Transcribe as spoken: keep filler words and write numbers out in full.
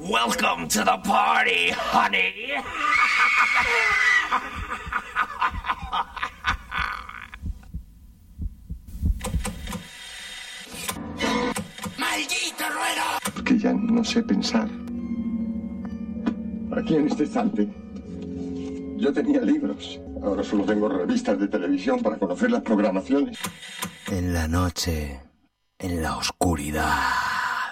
Welcome to the party, honey. ¡Maldito ruedo! Que ya no sé pensar. Aquí en este estante yo tenía libros. Ahora solo tengo revistas de televisión para conocer las programaciones. En la noche, en la oscuridad.